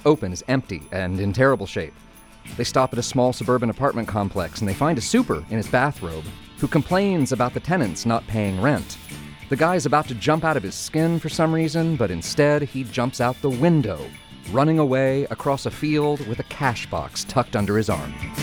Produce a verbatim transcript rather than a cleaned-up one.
open, is empty, and in terrible shape. They stop at a small suburban apartment complex and they find a super in his bathrobe who complains about the tenants not paying rent. The guy's about to jump out of his skin for some reason, but instead he jumps out the window, running away across a field with a cash box tucked under his arm.